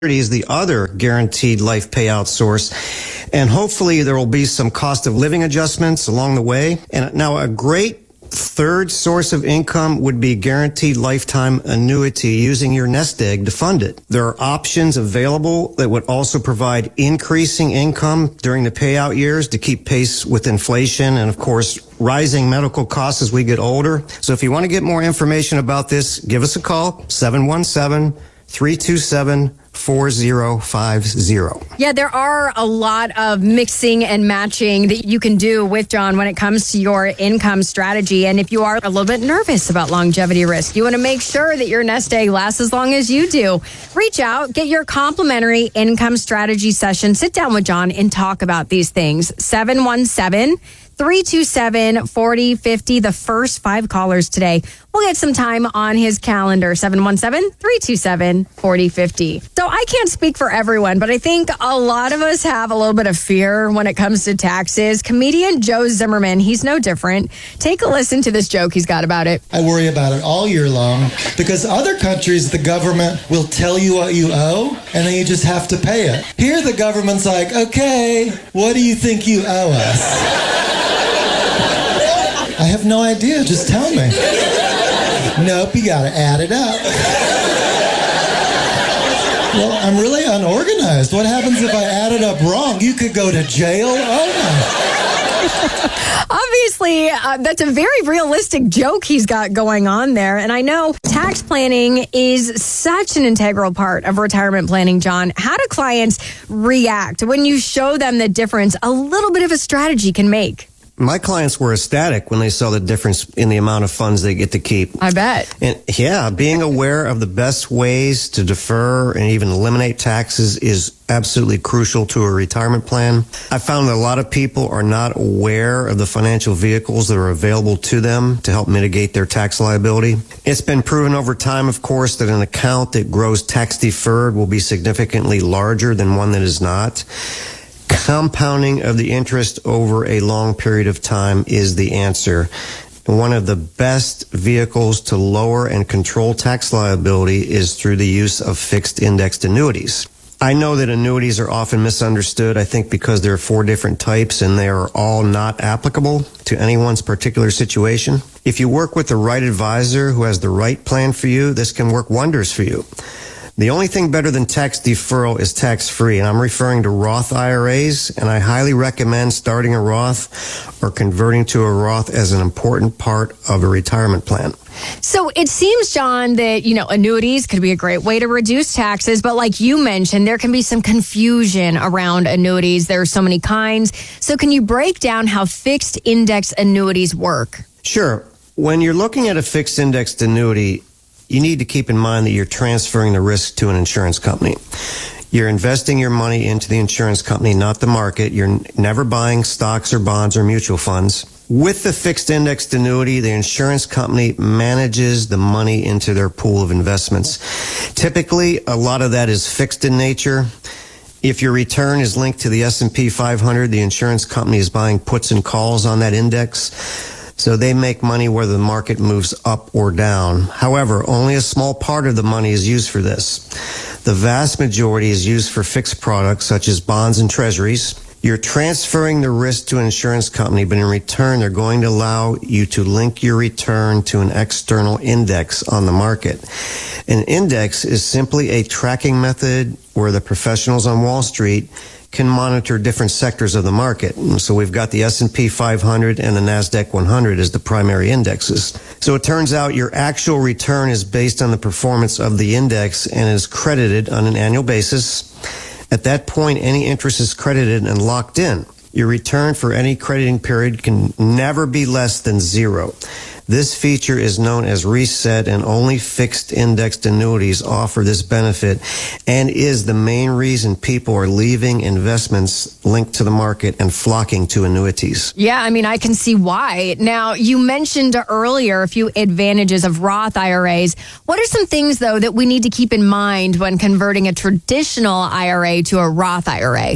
is the other guaranteed life payout source. And hopefully there will be some cost of living adjustments along the way. And now a great third source of income would be guaranteed lifetime annuity using your nest egg to fund it. There are options available that would also provide increasing income during the payout years to keep pace with inflation and, of course, rising medical costs as we get older. So if you want to get more information about this, give us a call, 717-327-4050. Yeah, there are a lot of mixing and matching that you can do with John when it comes to your income strategy. And if you are a little bit nervous about longevity risk, you want to make sure that your nest egg lasts as long as you do. Reach out, get your complimentary income strategy session. Sit down with John and talk about these things. 717-327-4050. The first 5 callers today will get some time on his calendar. 717-327-4050. So I can't speak for everyone, but I think a lot of us have a little bit of fear when it comes to taxes. Comedian Joe Zimmerman, he's no different. Take a listen to this joke he's got about it. I worry about it all year long because other countries, the government will tell you what you owe and then you just have to pay it. Here the government's like, okay, what do you think you owe us? I have no idea. Just tell me. Nope, you got to add it up. Well, I'm really unorganized. What happens if I add it up wrong? You could go to jail. Oh, my. Obviously, that's a very realistic joke he's got going on there. And I know tax planning is such an integral part of retirement planning, John. How do clients react when you show them the difference a little bit of a strategy can make? My clients were ecstatic when they saw the difference in the amount of funds they get to keep. I bet. And yeah, being aware of the best ways to defer and even eliminate taxes is absolutely crucial to a retirement plan. I found that a lot of people are not aware of the financial vehicles that are available to them to help mitigate their tax liability. It's been proven over time, of course, that an account that grows tax deferred will be significantly larger than one that is not. Compounding of the interest over a long period of time is the answer. One of the best vehicles to lower and control tax liability is through the use of fixed indexed annuities. I know that annuities are often misunderstood, I think because there are 4 different types and they are all not applicable to anyone's particular situation. If you work with the right advisor who has the right plan for you, this can work wonders for you. The only thing better than tax deferral is tax-free, and I'm referring to Roth IRAs, and I highly recommend starting a Roth or converting to a Roth as an important part of a retirement plan. So it seems, John, that, annuities could be a great way to reduce taxes, but like you mentioned, there can be some confusion around annuities. There are so many kinds. So can you break down how fixed index annuities work? Sure. When you're looking at a fixed indexed annuity, you need to keep in mind that you're transferring the risk to an insurance company. You're investing your money into the insurance company, not the market. You're never buying stocks or bonds or mutual funds. With the fixed indexed annuity, the insurance company manages the money into their pool of investments. Typically, a lot of that is fixed in nature. If your return is linked to the S&P 500, the insurance company is buying puts and calls on that index. So they make money whether the market moves up or down. However, only a small part of the money is used for this. The vast majority is used for fixed products such as bonds and treasuries. You're transferring the risk to an insurance company, but in return, they're going to allow you to link your return to an external index on the market. An index is simply a tracking method where the professionals on Wall Street can monitor different sectors of the market. So we've got the S&P 500 and the NASDAQ 100 as the primary indexes. So it turns out your actual return is based on the performance of the index and is credited on an annual basis. At that point, any interest is credited and locked in. Your return for any crediting period can never be less than 0. This feature is known as reset, and only fixed indexed annuities offer this benefit and is the main reason people are leaving investments linked to the market and flocking to annuities. Yeah, I can see why. Now, you mentioned earlier a few advantages of Roth IRAs. What are some things, though, that we need to keep in mind when converting a traditional IRA to a Roth IRA?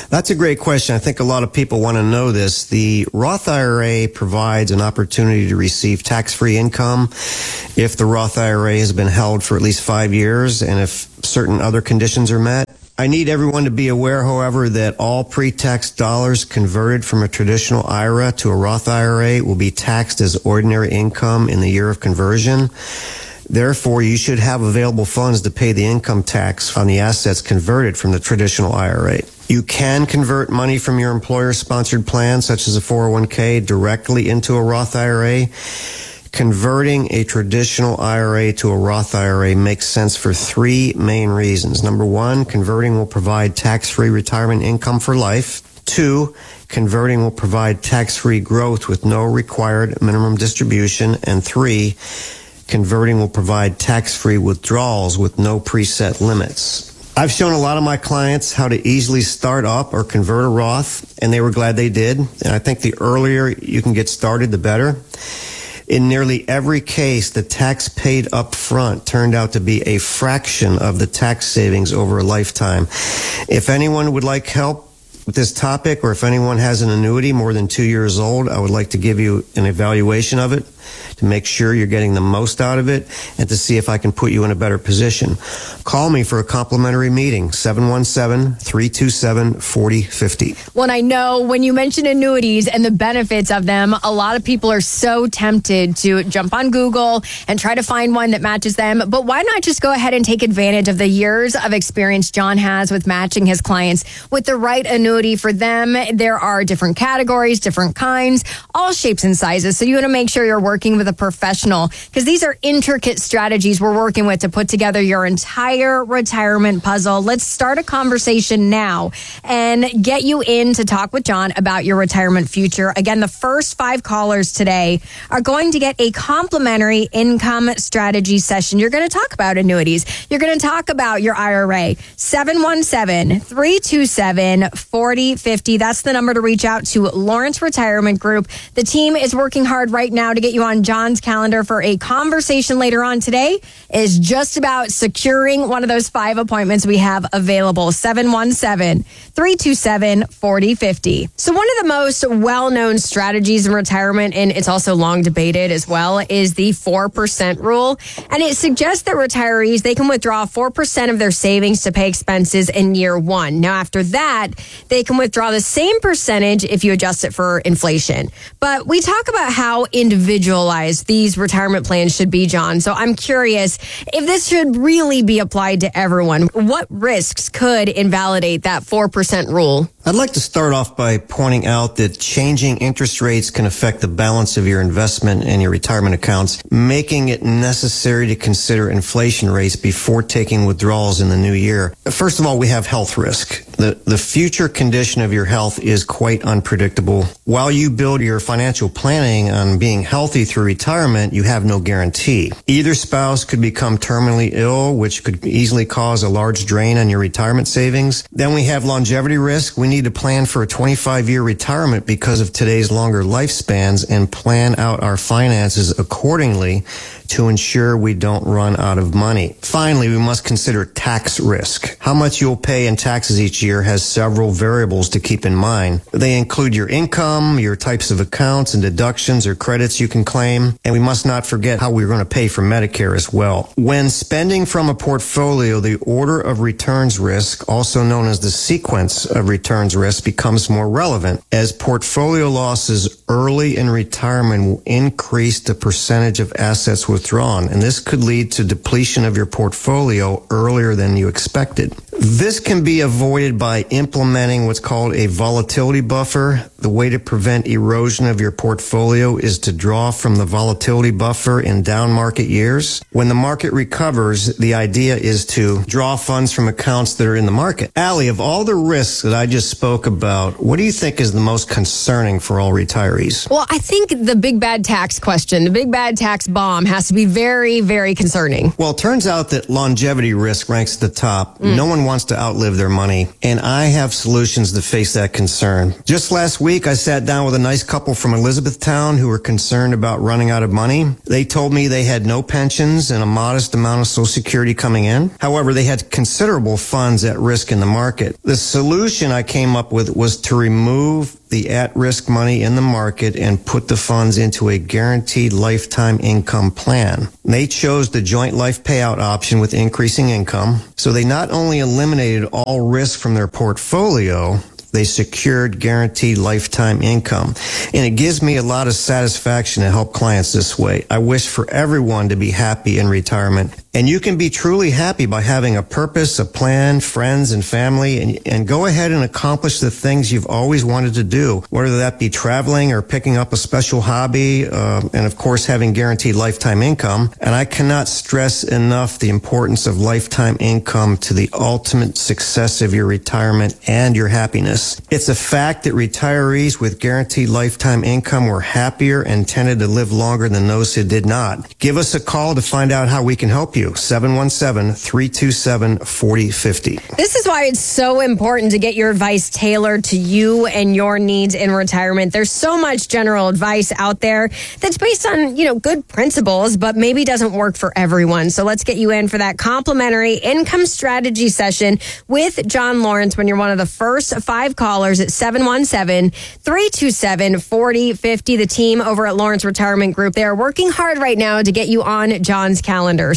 That's a great question. I think a lot of people want to know this. The Roth IRA provides an opportunity to receive tax-free income if the Roth IRA has been held for at least 5 years and if certain other conditions are met. I need everyone to be aware, however, that all pre-tax dollars converted from a traditional IRA to a Roth IRA will be taxed as ordinary income in the year of conversion. Therefore, you should have available funds to pay the income tax on the assets converted from the traditional IRA. You can convert money from your employer-sponsored plan, such as a 401k, directly into a Roth IRA. Converting a traditional IRA to a Roth IRA makes sense for 3 main reasons. Number 1, converting will provide tax-free retirement income for life. 2, converting will provide tax-free growth with no required minimum distribution. And 3, converting will provide tax-free withdrawals with no preset limits. I've shown a lot of my clients how to easily start up or convert a Roth, and they were glad they did. And I think the earlier you can get started, the better. In nearly every case, the tax paid up front turned out to be a fraction of the tax savings over a lifetime. If anyone would like help with this topic, or if anyone has an annuity more than 2 years old, I would like to give you an evaluation of it to make sure you're getting the most out of it and to see if I can put you in a better position. Call me for a complimentary meeting, 717-327-4050. Well, I know when you mention annuities and the benefits of them, a lot of people are so tempted to jump on Google and try to find one that matches them. But why not just go ahead and take advantage of the years of experience John has with matching his clients with the right annuity for them? There are different categories, different kinds, all shapes and sizes. So you want to make sure you're working with a professional, because these are intricate strategies we're working with to put together your entire retirement puzzle. Let's start a conversation now and get you in to talk with John about your retirement future. Again, the first 5 callers today are going to get a complimentary income strategy session. You're going to talk about annuities. You're going to talk about your IRA. 717-327-4050. That's the number to reach out to Lawrence Retirement Group. The team is working hard right now to get you on John's calendar for a conversation later on today. Is just about securing one of those 5 appointments we have available. 717-327-4050. So one of the most well-known strategies in retirement, and it's also long debated as well, is the 4% rule. And it suggests that retirees, they can withdraw 4% of their savings to pay expenses in year 1. Now, after that, they can withdraw the same percentage if you adjust it for inflation. But we talk about how individualized these retirement plans should be, John. So I'm curious if this should really be applied to everyone. What risks could invalidate that 4% rule? I'd like to start off by pointing out that changing interest rates can affect the balance of your investment and your retirement accounts, making it necessary to consider inflation rates before taking withdrawals in the new year. First of all, we have health risk. The future condition of your health is quite unpredictable. While you build your financial planning on being healthy through retirement, you have no guarantee. Either spouse could become terminally ill, which could easily cause a large drain on your retirement savings. Then we have longevity risk. We need to plan for a 25-year retirement because of today's longer lifespans and plan out our finances accordingly to ensure we don't run out of money. Finally, we must consider tax risk. How much you'll pay in taxes each year has several variables to keep in mind. They include your income, your types of accounts and deductions or credits you can claim, and we must not forget how we're going to pay for Medicare as well. When spending from a portfolio, the order of returns risk, also known as the sequence of returns risk, becomes more relevant, as portfolio losses early in retirement will increase the percentage of assets withdrawn, and this could lead to depletion of your portfolio earlier than you expected. This can be avoided by implementing what's called a volatility buffer. The way to prevent erosion of your portfolio is to draw from the volatility buffer in down market years. When the market recovers, the idea is to draw funds from accounts that are in the market. Allie, of all the risks that I just spoke about, what do you think is the most concerning for all retirees? Well, I think the big bad tax question, the big bad tax bomb has has to be very, very concerning. Well, it turns out that longevity risk ranks at the top. No one wants to outlive their money, and I have solutions to face that concern. Just last week, I sat down with a nice couple from Elizabethtown who were concerned about running out of money. They told me they had no pensions and a modest amount of Social Security coming in. However, they had considerable funds at risk in the market. The solution I came up with was to remove the at-risk money in the market and put the funds into a guaranteed lifetime income plan. They chose the joint life payout option with increasing income, so they not only eliminated all risk from their portfolio, they secured guaranteed lifetime income. And it gives me a lot of satisfaction to help clients this way. I wish for everyone to be happy in retirement. And you can be truly happy by having a purpose, a plan, friends, and family, and go ahead and accomplish the things you've always wanted to do, whether that be traveling or picking up a special hobby, and of course having guaranteed lifetime income. And I cannot stress enough the importance of lifetime income to the ultimate success of your retirement and your happiness. It's a fact that retirees with guaranteed lifetime income were happier and tended to live longer than those who did not. Give us a call to find out how we can help you. 717-327-4050. This is why it's so important to get your advice tailored to you and your needs in retirement. There's so much general advice out there that's based on, good principles, but maybe doesn't work for everyone. So let's get you in for that complimentary income strategy session with John Lawrence when you're one of the first 5 callers at 717-327-4050. The team over at Lawrence Retirement Group, they are working hard right now to get you on John's calendar.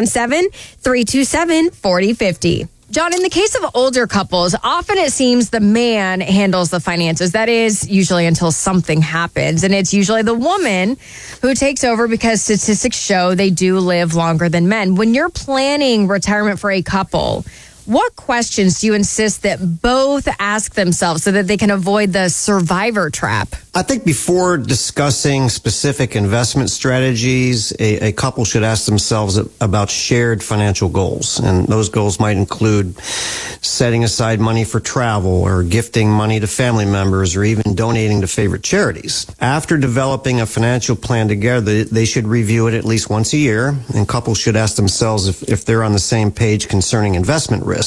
717-327-4050. John, in the case of older couples, often it seems the man handles the finances. That is usually until something happens. And it's usually the woman who takes over because statistics show they do live longer than men. When you're planning retirement for a couple, what questions do you insist that both ask themselves so that they can avoid the survivor trap? I think before discussing specific investment strategies, a couple should ask themselves about shared financial goals. And those goals might include setting aside money for travel or gifting money to family members or even donating to favorite charities. After developing a financial plan together, they should review it at least once a year. And couples should ask themselves if they're on the same page concerning investment risk.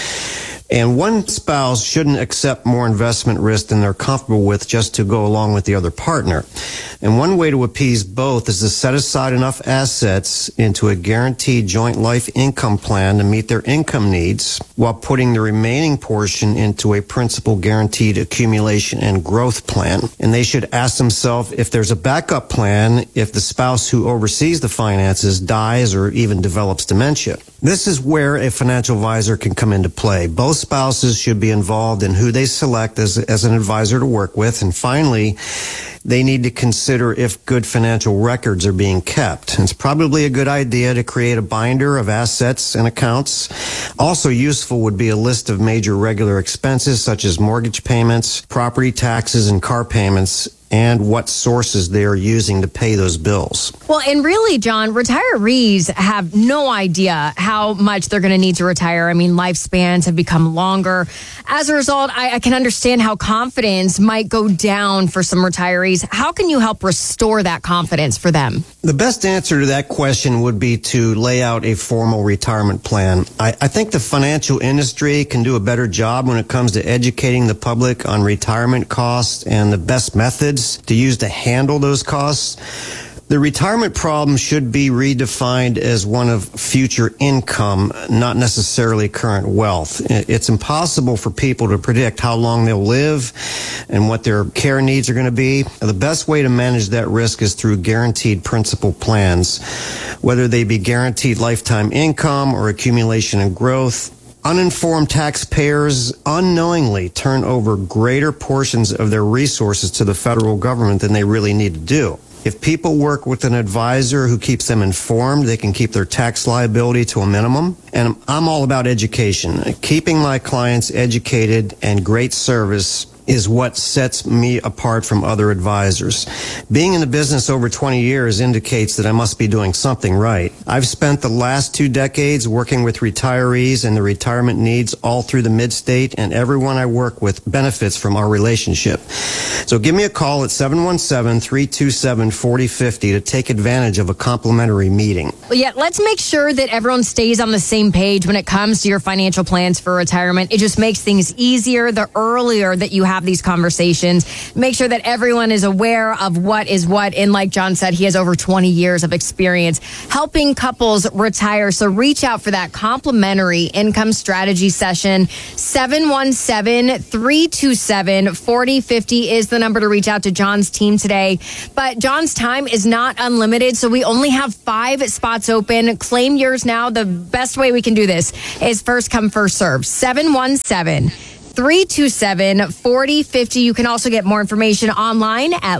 And one spouse shouldn't accept more investment risk than they're comfortable with just to go along with the other partner. And one way to appease both is to set aside enough assets into a guaranteed joint life income plan to meet their income needs while putting the remaining portion into a principal guaranteed accumulation and growth plan. And they should ask themselves if there's a backup plan if the spouse who oversees the finances dies or even develops dementia. This is where a financial advisor can come into play. Both spouses should be involved in who they select as an advisor to work with. And finally, they need to consider if good financial records are being kept. It's probably a good idea to create a binder of assets and accounts. Also useful would be a list of major regular expenses such as mortgage payments, property taxes, and car payments, and what sources they are using to pay those bills. Well, and really, John, retirees have no idea how much they're going to need to retire. I mean, lifespans have become longer. As a result, I can understand how confidence might go down for some retirees. How can you help restore that confidence for them? The best answer to that question would be to lay out a formal retirement plan. I think the financial industry can do a better job when it comes to educating the public on retirement costs and the best methods to use to handle those costs. The retirement problem should be redefined as one of future income, not necessarily current wealth. It's impossible for people to predict how long they'll live and what their care needs are going to be. The best way to manage that risk is through guaranteed principal plans, whether they be guaranteed lifetime income or accumulation and growth. Uninformed taxpayers unknowingly turn over greater portions of their resources to the federal government than they really need to do. If people work with an advisor who keeps them informed, they can keep their tax liability to a minimum. And I'm all about education. Keeping my clients educated and great service is what sets me apart from other advisors. Being in the business over 20 years indicates that I must be doing something right. I've spent the last 2 decades working with retirees and their retirement needs all through the mid-state, and everyone I work with benefits from our relationship. So give me a call at 717-327-4050 to take advantage of a complimentary meeting. Well, yeah, let's make sure that everyone stays on the same page when it comes to your financial plans for retirement. It just makes things easier the earlier that you have these conversations. Make sure that everyone is aware of what is what. And like John said, he has over 20 years of experience helping couples retire. So reach out for that complimentary income strategy session. 717-327-4050 is the number to reach out to John's team today. But John's time is not unlimited, so we only have 5 spots open. Claim yours now. The best way we can do this is first come, first serve. 717-327-4050. You can also get more information online at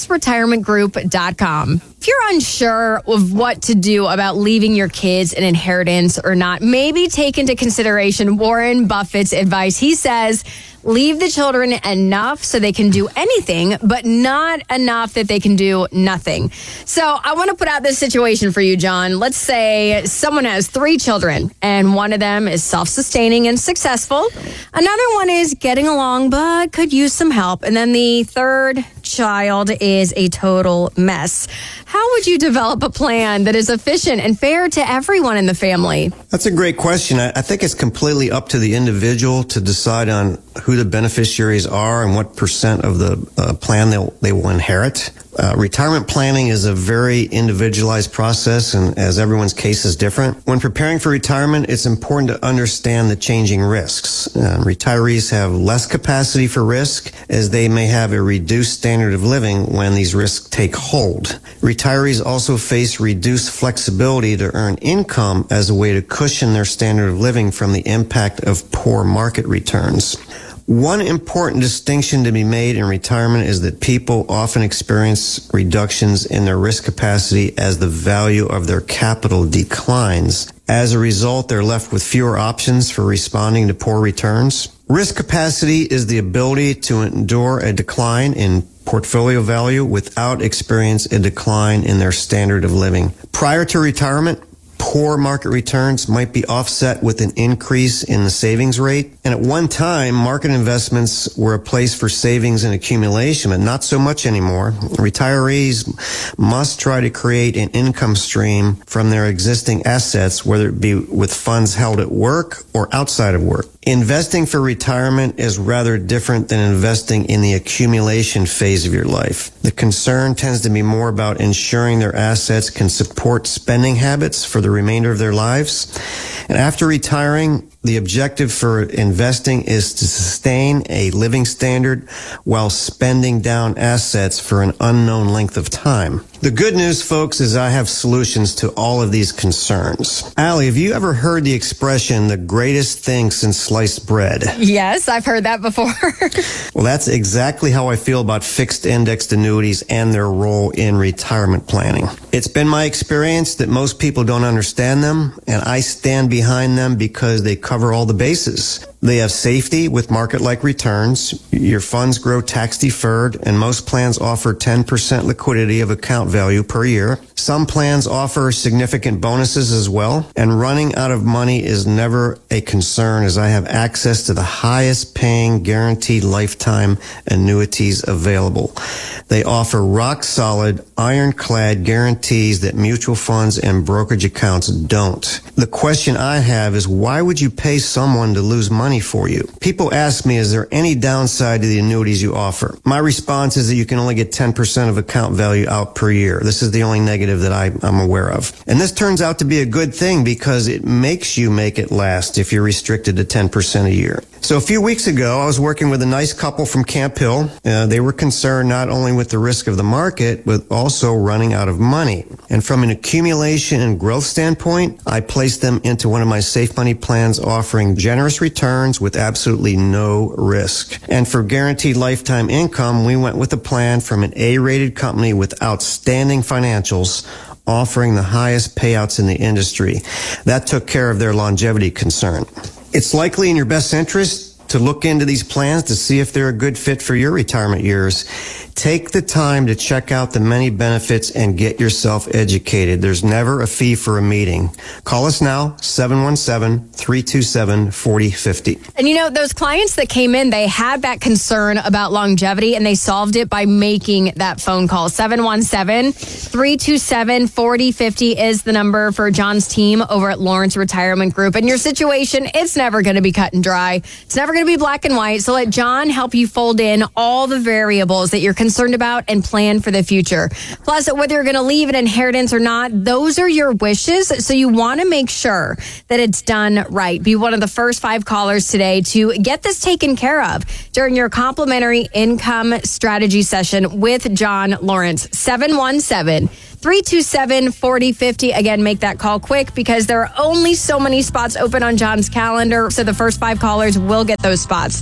lawrenceretirementgroup.com. If you're unsure of what to do about leaving your kids an inheritance or not, maybe take into consideration Warren Buffett's advice. He says, leave the children enough so they can do anything, but not enough that they can do nothing. So I want to put out this situation for you, John. Let's say someone has 3 children and one of them is self-sustaining and successful. Another one is getting along, but could use some help. And then the third child is a total mess. How would you develop a plan that is efficient and fair to everyone in the family? That's a great question. I think it's completely up to the individual to decide on who the beneficiaries are and what percent of the plan they will inherit. Retirement planning is a very individualized process, and as everyone's case is different. When preparing for retirement, it's important to understand the changing risks. Retirees have less capacity for risk, as they may have a reduced standard of living when these risks take hold. Retirees also face reduced flexibility to earn income as a way to cushion their standard of living from the impact of poor market returns. One important distinction to be made in retirement is that people often experience reductions in their risk capacity as the value of their capital declines. As a result, they're left with fewer options for responding to poor returns. Risk capacity is the ability to endure a decline in portfolio value without experiencing a decline in their standard of living. Prior to retirement, poor market returns might be offset with an increase in the savings rate. And at one time, market investments were a place for savings and accumulation, but not so much anymore. Retirees must try to create an income stream from their existing assets, whether it be with funds held at work or outside of work. Investing for retirement is rather different than investing in the accumulation phase of your life. The concern tends to be more about ensuring their assets can support spending habits for the remainder of their lives. And after retiring, the objective for investing is to sustain a living standard while spending down assets for an unknown length of time. The good news, folks, is I have solutions to all of these concerns. Allie, have you ever heard the expression, the greatest thing since sliced bread? Yes, I've heard that before. Well, that's exactly how I feel about fixed indexed annuities and their role in retirement planning. It's been my experience that most people don't understand them, and I stand behind them because they cover all the bases. They have safety with market-like returns. Your funds grow tax-deferred, and most plans offer 10% liquidity of account value per year. Some plans offer significant bonuses as well, and running out of money is never a concern, as I have access to the highest-paying guaranteed lifetime annuities available. They offer rock-solid, ironclad guarantees that mutual funds and brokerage accounts don't. The question I have is, why would you pay someone to lose money for you? People ask me, is there any downside to the annuities you offer? My response is that you can only get 10% of account value out per year. This is the only negative that I'm aware of. And this turns out to be a good thing because it makes you make it last if you're restricted to 10% a year. So a few weeks ago, I was working with a nice couple from Camp Hill. They were concerned not only with the risk of the market, but also running out of money. And from an accumulation and growth standpoint, I placed them into one of my safe money plans offering generous returns with absolutely no risk. And for guaranteed lifetime income, we went with a plan from an A-rated company with outstanding financials, offering the highest payouts in the industry. That took care of their longevity concern. It's likely in your best interest to look into these plans to see if they're a good fit for your retirement years. Take the time to check out the many benefits and get yourself educated. There's never a fee for a meeting. Call us now, 717-327-4050. And those clients that came in, they had that concern about longevity, and they solved it by making that phone call. 717-327-4050 is the number for John's team over at Lawrence Retirement Group. And your situation, it's never going to be cut and dry. It's never going to be black and white. So let John help you fold in all the variables that you're concerned about and plan for the future. Plus, whether you're going to leave an inheritance or not, those are your wishes. So you want to make sure that it's done right. Be one of the first 5 callers today to get this taken care of during your complimentary income strategy session with John Lawrence. 717-327-4050. Again, make that call quick because there are only so many spots open on John's calendar. So the first 5 callers will get those spots.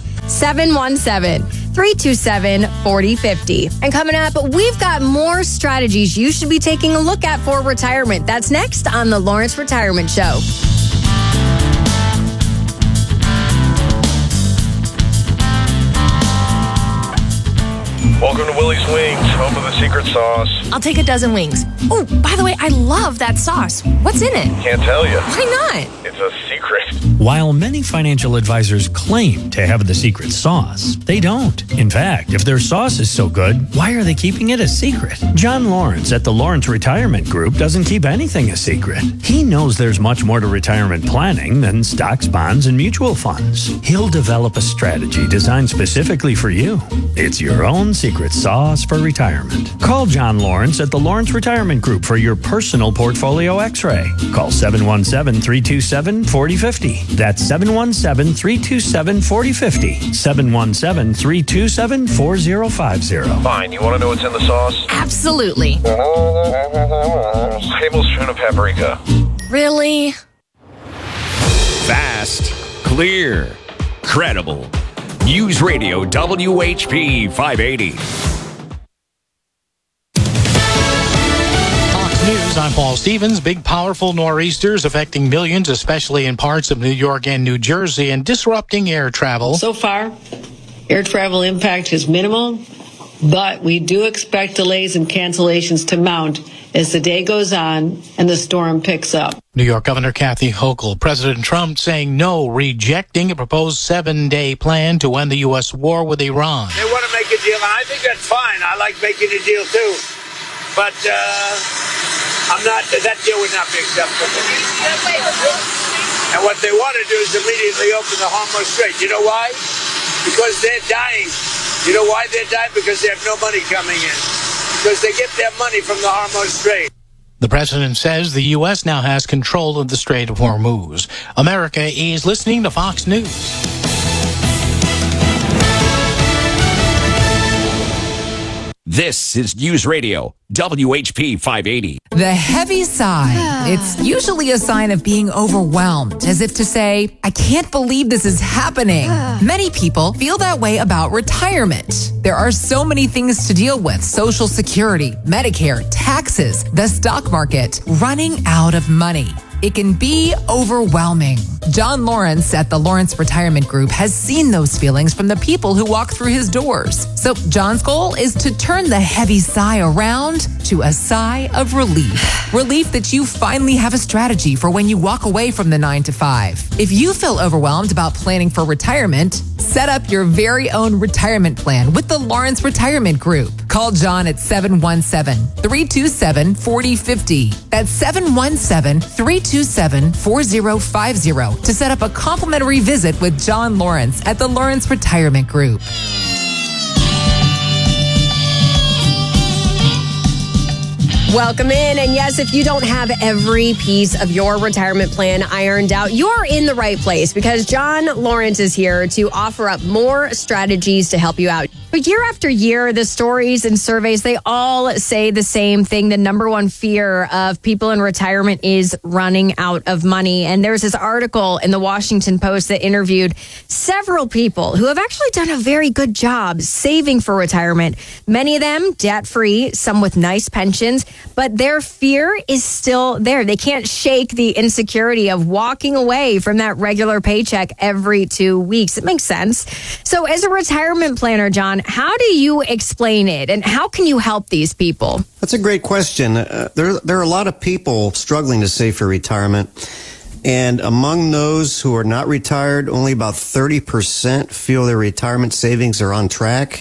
717-327-4050. And coming up, we've got more strategies you should be taking a look at for retirement. That's next on the Lawrence Retirement Show. Welcome to Willie's Wings, home of the secret sauce. I'll take a dozen wings. Oh, by the way, I love that sauce. What's in it? Can't tell you. Why not? It's a secret. While many financial advisors claim to have the secret sauce, they don't. In fact, if their sauce is so good, why are they keeping it a secret? John Lawrence at the Lawrence Retirement Group doesn't keep anything a secret. He knows there's much more to retirement planning than stocks, bonds, and mutual funds. He'll develop a strategy designed specifically for you. It's your own secret sauce for retirement. Call John Lawrence at the Lawrence Retirement Group for your personal portfolio x-ray. Call 717-327-4050. That's 717-327-4050. 717-327-4050. Fine, you want to know what's in the sauce? Absolutely. Tablespoon of paprika. Really? Fast, clear, credible. News Radio WHP 580. Fox News, I'm Paul Stevens. Big, powerful nor'easters affecting millions, especially in parts of New York and New Jersey, and disrupting air travel. So far, air travel impact is minimal, but we do expect delays and cancellations to mount as the day goes on and the storm picks up. New York Governor Kathy Hochul. President Trump saying no, rejecting a proposed 7-day plan to end the U.S. war with Iran. They want to make a deal, and I think that's fine. I like making a deal, too. But that deal would not be acceptable. And what they want to do is immediately open the Hormuz Strait. You know why? Because they're dying. You know why they're dying? Because they have no money coming in. Because they get their money from the Hormuz Strait. The president says the U.S. now has control of the Strait of Hormuz. America is listening to Fox News. This is News Radio WHP 580. The heavy sigh. It's usually a sign of being overwhelmed, as if to say, I can't believe this is happening. Many people feel that way about retirement. There are so many things to deal with: Social Security, Medicare, taxes, the stock market, running out of money. It can be overwhelming. John Lawrence at the Lawrence Retirement Group has seen those feelings from the people who walk through his doors. So John's goal is to turn the heavy sigh around to a sigh of relief. Relief that you finally have a strategy for when you walk away from the 9 to 5. If you feel overwhelmed about planning for retirement, set up your very own retirement plan with the Lawrence Retirement Group. Call John at 717-327-4050. That's 717-327-4050 to set up a complimentary visit with John Lawrence at the Lawrence Retirement Group. Welcome in. And yes, if you don't have every piece of your retirement plan ironed out, you're in the right place because John Lawrence is here to offer up more strategies to help you out. But year after year, the stories and surveys, they all say the same thing. The number one fear of people in retirement is running out of money. And there's this article in the Washington Post that interviewed several people who have actually done a very good job saving for retirement. Many of them debt-free, some with nice pensions, but their fear is still there. They can't shake the insecurity of walking away from that regular paycheck every 2 weeks. It makes sense. So as a retirement planner, John, how do you explain it, and how can you help these people? That's a great question. There are a lot of people struggling to save for retirement. And among those who are not retired, only about 30% feel their retirement savings are on track.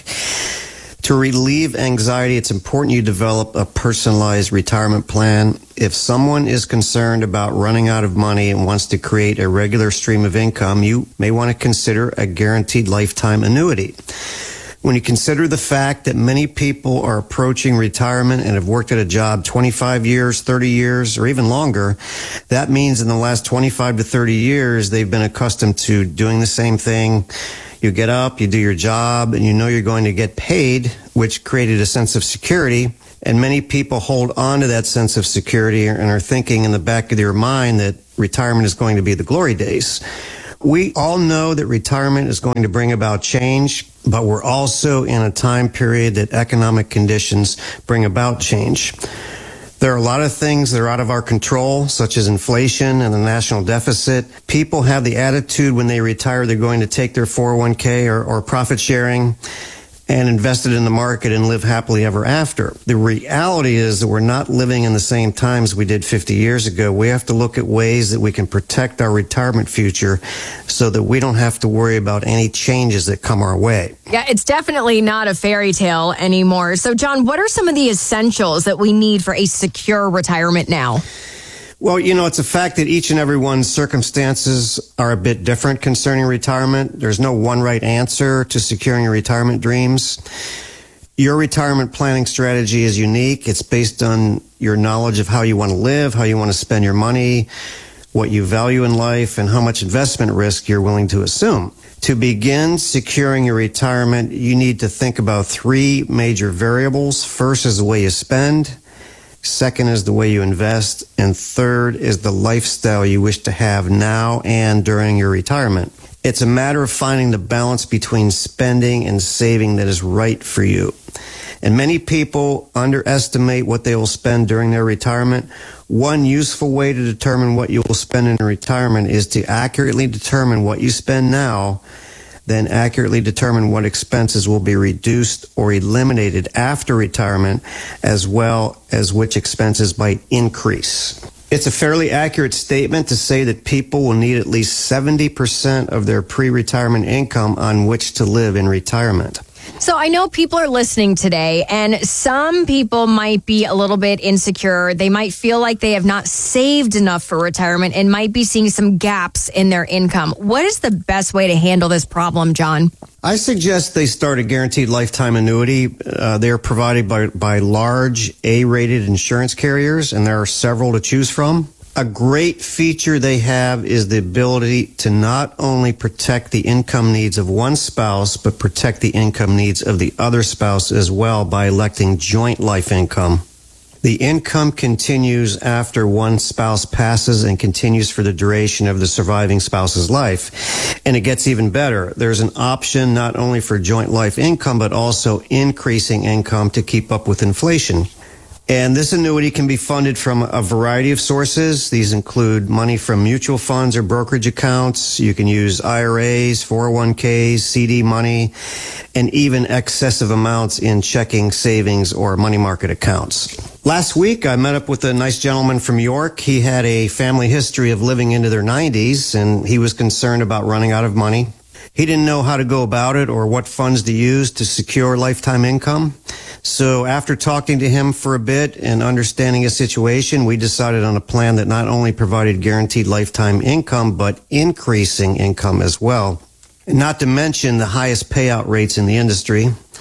To relieve anxiety, it's important you develop a personalized retirement plan. If someone is concerned about running out of money and wants to create a regular stream of income, you may want to consider a guaranteed lifetime annuity. When you consider the fact that many people are approaching retirement and have worked at a job 25 years, 30 years, or even longer, that means in the last 25 to 30 years, they've been accustomed to doing the same thing. You get up, you do your job, and you know you're going to get paid, which created a sense of security. And many people hold on to that sense of security and are thinking in the back of their mind that retirement is going to be the glory days. We all know that retirement is going to bring about change, but we're also in a time period that economic conditions bring about change. There are a lot of things that are out of our control, such as inflation and the national deficit. People have the attitude when they retire they're going to take their 401k or profit sharing and invest it in the market and live happily ever after. The reality is that we're not living in the same times we did 50 years ago. We have to look at ways that we can protect our retirement future so that we don't have to worry about any changes that come our way. Yeah, it's definitely not a fairy tale anymore. So, John, what are some of the essentials that we need for a secure retirement now? Well, it's a fact that each and every one's circumstances are a bit different concerning retirement. There's no one right answer to securing your retirement dreams. Your retirement planning strategy is unique. It's based on your knowledge of how you want to live, how you want to spend your money, what you value in life, and how much investment risk you're willing to assume. To begin securing your retirement, you need to think about three major variables. First is the way you spend. Second is the way you invest. And third is the lifestyle you wish to have now and during your retirement. It's a matter of finding the balance between spending and saving that is right for you. And many people underestimate what they will spend during their retirement. One useful way to determine what you will spend in retirement is to accurately determine what you spend now, then accurately determine what expenses will be reduced or eliminated after retirement, as well as which expenses might increase. It's a fairly accurate statement to say that people will need at least 70% of their pre-retirement income on which to live in retirement. So I know people are listening today, and some people might be a little bit insecure. They might feel like they have not saved enough for retirement and might be seeing some gaps in their income. What is the best way to handle this problem, John? I suggest they start a guaranteed lifetime annuity. They are provided by large A-rated insurance carriers, and there are several to choose from. A great feature they have is the ability to not only protect the income needs of one spouse, but protect the income needs of the other spouse as well by electing joint life income. The income continues after one spouse passes and continues for the duration of the surviving spouse's life. And it gets even better. There's an option not only for joint life income, but also increasing income to keep up with inflation. And this annuity can be funded from a variety of sources. These include money from mutual funds or brokerage accounts. You can use IRAs, 401ks, CD money, and even excessive amounts in checking, savings, or money market accounts. Last week, I met up with a nice gentleman from York. He had a family history of living into their 90s, and he was concerned about running out of money. He didn't know how to go about it or what funds to use to secure lifetime income. So after talking to him for a bit and understanding his situation, we decided on a plan that not only provided guaranteed lifetime income, but increasing income as well. Not to mention the highest payout rates in the industry.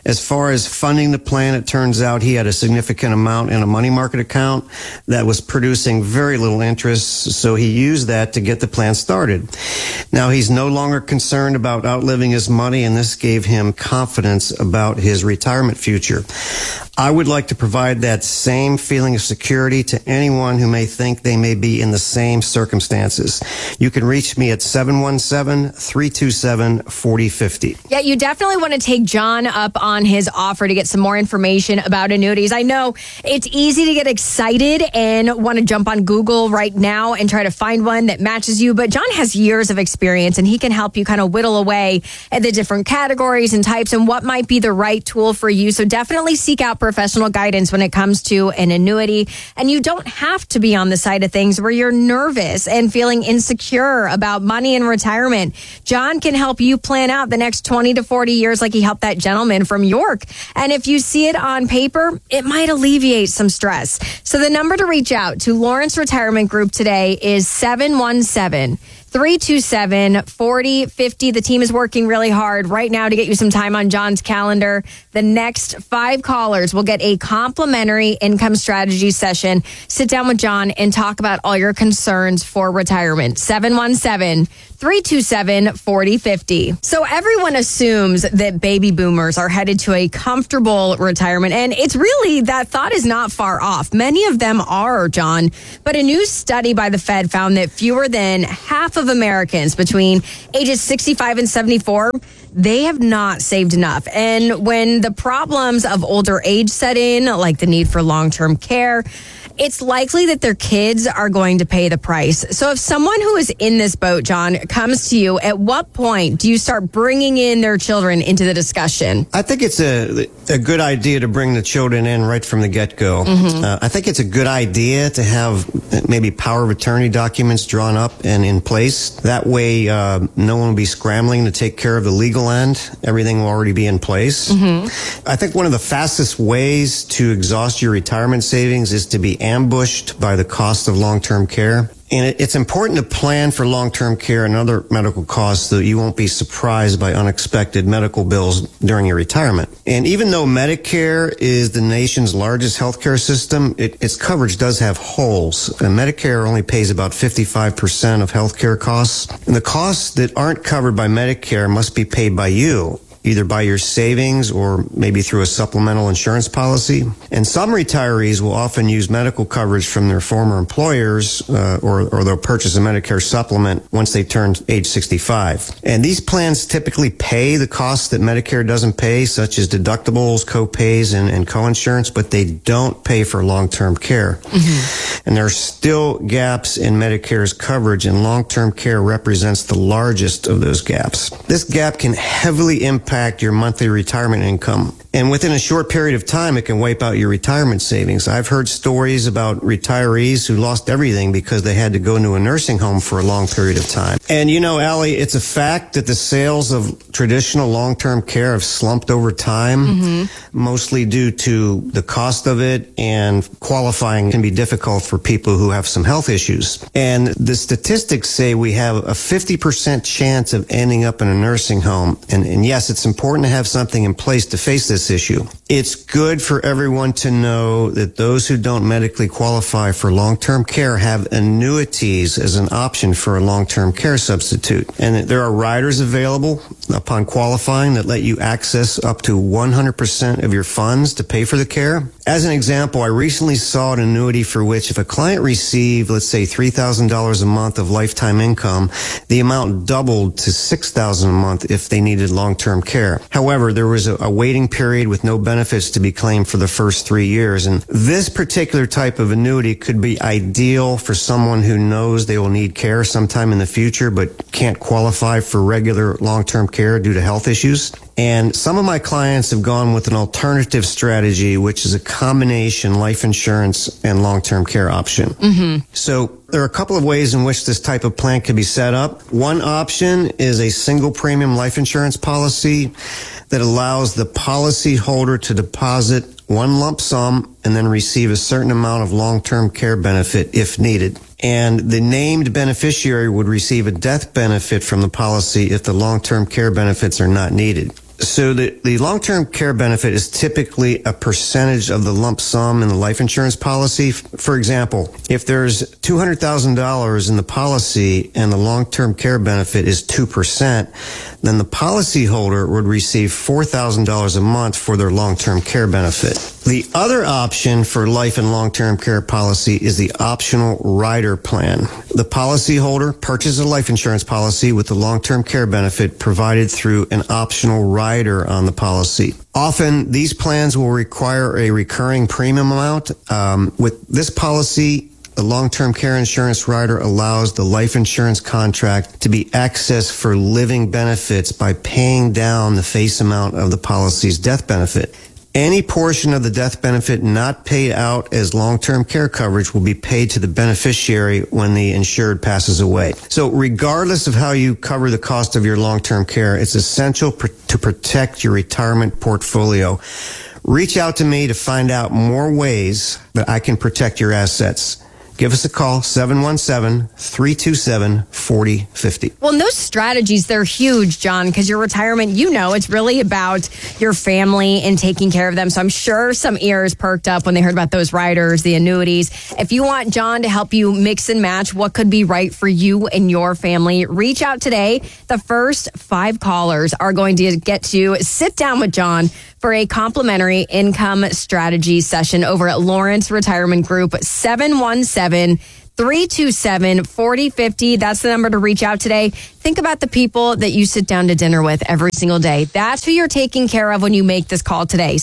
As far as funding the plan, it turns out he had a significant amount in a money market account that was producing very little interest, so he used that to get the plan started. Now, he's no longer concerned about outliving his money, and this gave him confidence about his retirement future. I would like to provide that same feeling of security to anyone who may think they may be in the same circumstances. You can reach me at 717-327-4050. Yeah, you definitely want to take John up on his offer to get some more information about annuities. I know it's easy to get excited and want to jump on Google right now and try to find one that matches you, but John has years of experience and he can help you kind of whittle away at the different categories and types and what might be the right tool for you. So definitely seek out professional guidance when it comes to an annuity. And you don't have to be on the side of things where you're nervous and feeling insecure about money and retirement. John can help you plan out the next 20 to 40 years like he helped that gentleman from York. And if you see it on paper, it might alleviate some stress. So the number to reach out to Lawrence Retirement Group today is 717-327-4050. The team is working really hard right now to get you some time on John's calendar. The next 5 callers will get a complimentary income strategy session. Sit down with John and talk about all your concerns for retirement. 717-327-4050. So everyone assumes that baby boomers are headed to a comfortable retirement, and it's really, that thought is not far off. Many of them are, John, but a new study by the Fed found that fewer than half of Americans between ages 65 and 74, they have not saved enough. And when the problems of older age set in, like the need for long-term care, it's likely that their kids are going to pay the price. So if someone who is in this boat, John, comes to you, at what point do you start bringing in their children into the discussion? I think it's a good idea to bring the children in right from the get-go. I think it's a good idea to have maybe power of attorney documents drawn up and in place. That way, no one will be scrambling to take care of the legal end. Everything will already be in place. I think one of the fastest ways to exhaust your retirement savings is to be ambushed by the cost of long-term care. And it's important to plan for long-term care and other medical costs so that you won't be surprised by unexpected medical bills during your retirement. And even though Medicare is the nation's largest healthcare system, its coverage does have holes. And Medicare only pays about 55% of healthcare costs. And the costs that aren't covered by Medicare must be paid by you, either by your savings or maybe through a supplemental insurance policy. And some retirees will often use medical coverage from their former employers or they'll purchase a Medicare supplement once they turn age 65. And these plans typically pay the costs that Medicare doesn't pay, such as deductibles, co-pays, and co-insurance, but they don't pay for long-term care. And there are still gaps in Medicare's coverage, and long-term care represents the largest of those gaps. This gap can heavily impact your monthly retirement income. And within a short period of time, it can wipe out your retirement savings. I've heard stories about retirees who lost everything because they had to go into a nursing home for a long period of time. And you know, Allie, it's a fact that the sales of traditional long-term care have slumped over time, mostly due to the cost of it, and qualifying can be difficult for people who have some health issues. And the statistics say we have a 50% chance of ending up in a nursing home. And yes, it's important to have something in place to face this issue. It's good for everyone to know that those who don't medically qualify for long-term care have annuities as an option for a long-term care substitute. And that there are riders available upon qualifying that let you access up to 100% of your funds to pay for the care. As an example, I recently saw an annuity for which if a client received, let's say, $3,000 a month of lifetime income, the amount doubled to $6,000 a month if they needed long-term care. However, there was a waiting period with no benefits to be claimed for the first 3 years. And this particular type of annuity could be ideal for someone who knows they will need care sometime in the future but can't qualify for regular long-term care due to health issues. And some of my clients have gone with an alternative strategy, which is a combination life insurance and long-term care option. So there are a couple of ways in which this type of plan can be set up. One option is a single premium life insurance policy that allows the policyholder to deposit one lump sum and then receive a certain amount of long-term care benefit if needed. And the named beneficiary would receive a death benefit from the policy if the long-term care benefits are not needed. So the long-term care benefit is typically a percentage of the lump sum in the life insurance policy. For example, if there's $200,000 in the policy and the long-term care benefit is 2%, then the policyholder would receive $4,000 a month for their long-term care benefit. The other option for life and long-term care policy is the optional rider plan. The policyholder purchases a life insurance policy with the long-term care benefit provided through an optional rider on the policy. Often, these plans will require a recurring premium amount. With this policy, the long-term care insurance rider allows the life insurance contract to be accessed for living benefits by paying down the face amount of the policy's death benefit. Any portion of the death benefit not paid out as long-term care coverage will be paid to the beneficiary when the insured passes away. So regardless of how you cover the cost of your long-term care, it's essential to protect your retirement portfolio. Reach out to me to find out more ways that I can protect your assets. Give us a call, 717-327-4050. Well, and those strategies, they're huge, John, because your retirement, it's really about your family and taking care of them. So I'm sure some ears perked up when they heard about those riders, the annuities. If you want John to help you mix and match what could be right for you and your family, reach out today. The first 5 callers are going to get to sit down with John for a complimentary income strategy session over at Lawrence Retirement Group, 717-327-4050. That's the number to reach out today. Think about the people that you sit down to dinner with every single day. That's who you're taking care of when you make this call today.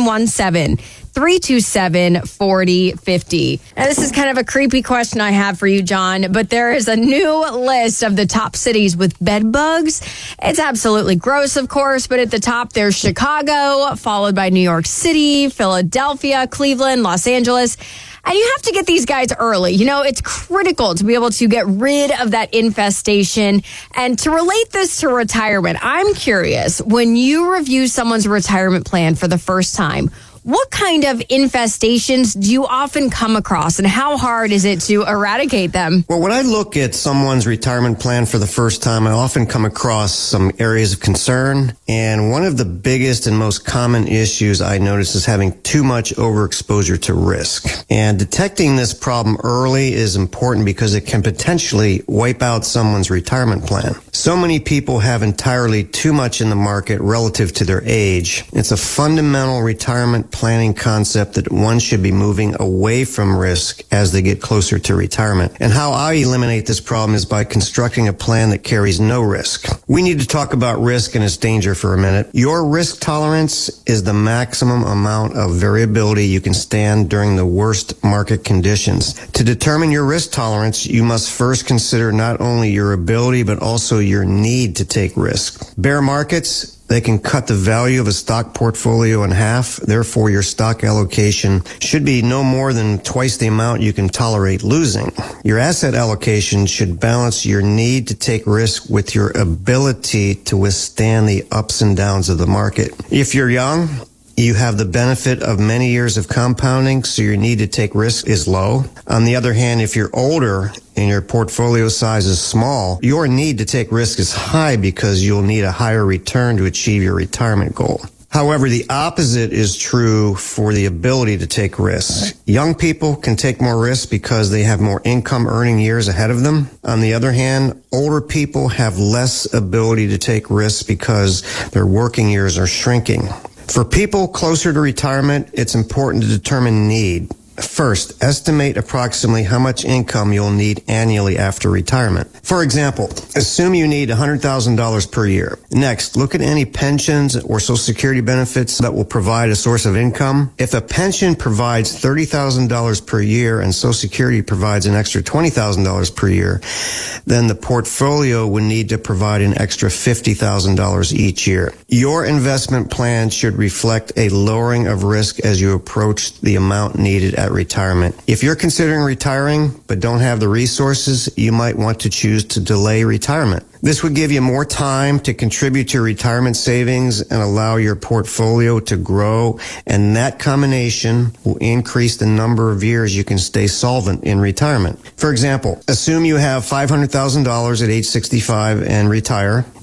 717-327-4050. Now, this is kind of a creepy question I have for you, John, but there is a new list of the top cities with bed bugs. It's absolutely gross, of course, but at the top there's Chicago, followed by New York City, Philadelphia, Cleveland, Los Angeles. And you have to get these guys early. It's critical to be able to get rid of that infestation. And to relate this to retirement, I'm curious, when you review someone's retirement plan for the first time, what kind of infestations do you often come across, and how hard is it to eradicate them? Well, when I look at someone's retirement plan for the first time, I often come across some areas of concern. And one of the biggest and most common issues I notice is having too much overexposure to risk. And detecting this problem early is important because it can potentially wipe out someone's retirement plan. So many people have entirely too much in the market relative to their age. It's a fundamental retirement planning concept that one should be moving away from risk as they get closer to retirement. And how I eliminate this problem is by constructing a plan that carries no risk. We need to talk about risk and its danger for a minute. Your risk tolerance is the maximum amount of variability you can stand during the worst market conditions. To determine your risk tolerance, you must first consider not only your ability but also your need to take risk. Bear markets, they can cut the value of a stock portfolio in half. Therefore, your stock allocation should be no more than twice the amount you can tolerate losing. Your asset allocation should balance your need to take risk with your ability to withstand the ups and downs of the market. If you're young, you have the benefit of many years of compounding, so your need to take risk is low. On the other hand, if you're older and your portfolio size is small, your need to take risk is high because you'll need a higher return to achieve your retirement goal. However, the opposite is true for the ability to take risks. Young people can take more risks because they have more income earning years ahead of them. On the other hand, older people have less ability to take risks because their working years are shrinking. For people closer to retirement, it's important to determine need. First, estimate approximately how much income you'll need annually after retirement. For example, assume you need $100,000 per year. Next, look at any pensions or Social Security benefits that will provide a source of income. If a pension provides $30,000 per year and Social Security provides an extra $20,000 per year, then the portfolio would need to provide an extra $50,000 each year. Your investment plan should reflect a lowering of risk as you approach the amount needed at retirement. If you're considering retiring but don't have the resources, you might want to choose to delay retirement. This would give you more time to contribute to retirement savings and allow your portfolio to grow, and that combination will increase the number of years you can stay solvent in retirement. For example, assume you have $500,000 at age 65 and retire.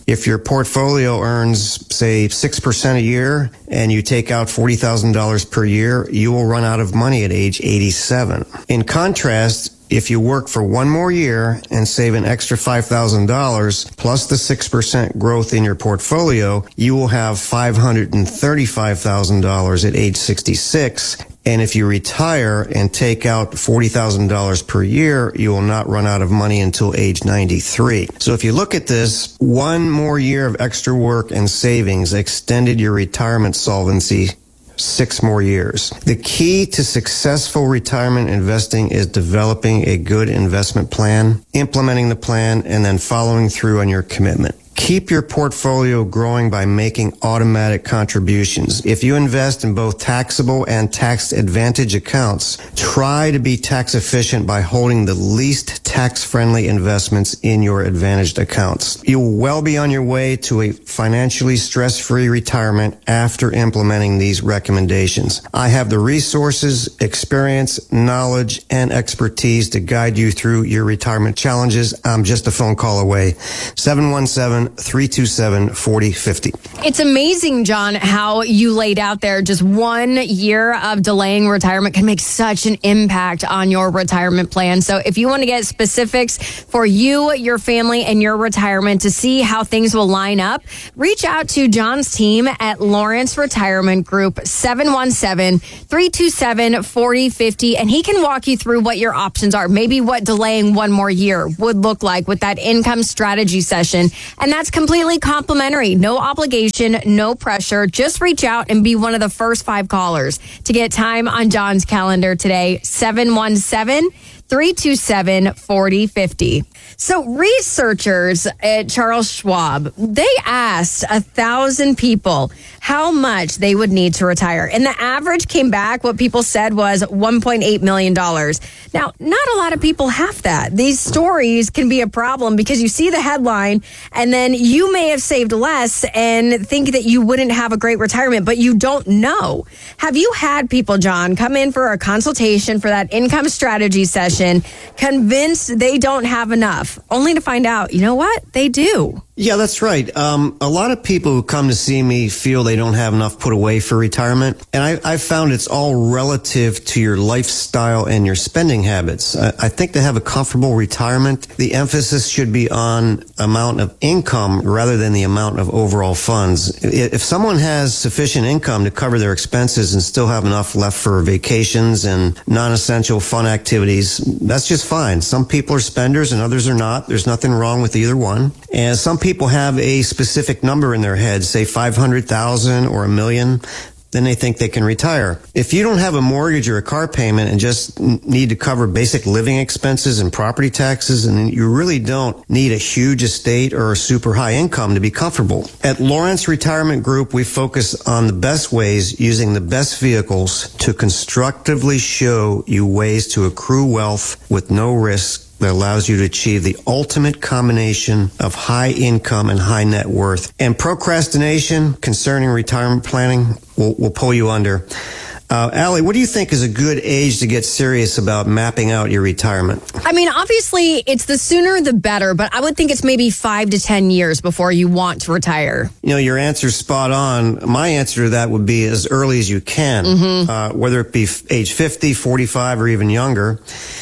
If your portfolio earns, say, 6% a year and you take out $40,000 per year, you will run out of money at age 87. In contrast, if you work for one more year and save an extra $5,000 plus the 6% growth in your portfolio, you will have $535,000 at age 66. And if you retire and take out $40,000 per year, you will not run out of money until age 93. So if you look at this, one more year of extra work and savings extended your retirement solvency 6 more years. The key to successful retirement investing is developing a good investment plan, implementing the plan, and then following through on your commitment. Keep your portfolio growing by making automatic contributions. If you invest in both taxable and tax advantage accounts, try to be tax efficient by holding the least tax-friendly investments in your advantaged accounts. You will well be on your way to a financially stress-free retirement after implementing these recommendations. I have the resources, experience, knowledge, and expertise to guide you through your retirement challenges. I'm just a phone call away. 717-327-4050. It's amazing, John, how you laid out there just 1 year of delaying retirement can make such an impact on your retirement plan. So if you want to get specifics for you, your family, and your retirement to see how things will line up, reach out to John's team at Lawrence Retirement Group, 717-327-4050, and he can walk you through what your options are, maybe what delaying 1 more year would look like with that income strategy session. And that's completely complimentary. No obligation, no pressure. Just reach out and be one of the first 5 callers to get time on John's calendar today. 717-327-4050. So researchers at Charles Schwab, they asked 1,000 people how much they would need to retire. And the average came back, what people said was $1.8 million. Now, not a lot of people have that. These stories can be a problem because you see the headline and then you may have saved less and think that you wouldn't have a great retirement, but you don't know. Have you had people, John, come in for a consultation for that income strategy session, convinced they don't have enough, only to find out, you know what? They do. Yeah, that's right. A lot of people who come to see me feel they don't have enough put away for retirement. And I've found it's all relative to your lifestyle and your spending habits. I think to have a comfortable retirement, the emphasis should be on amount of income rather than the amount of overall funds. If someone has sufficient income to cover their expenses and still have enough left for vacations and non-essential fun activities, that's just fine. Some people are spenders and others are not. There's nothing wrong with either one. And some people have a specific number in their head, say 500,000 or $1 million, then they think they can retire. If you don't have a mortgage or a car payment and just need to cover basic living expenses and property taxes, and you really don't need a huge estate or a super high income to be comfortable. At Lawrence Retirement Group, we focus on the best ways using the best vehicles to constructively show you ways to accrue wealth with no risk that allows you to achieve the ultimate combination of high income and high net worth. And procrastination concerning retirement planning will pull you under. Allie, what do you think is a good age to get serious about mapping out your retirement? I mean, obviously, it's the sooner the better, but I would think it's maybe 5 to 10 years before you want to retire. You know, your answer's spot on. My answer to that would be as early as you can, whether it be age 50, 45, or even younger.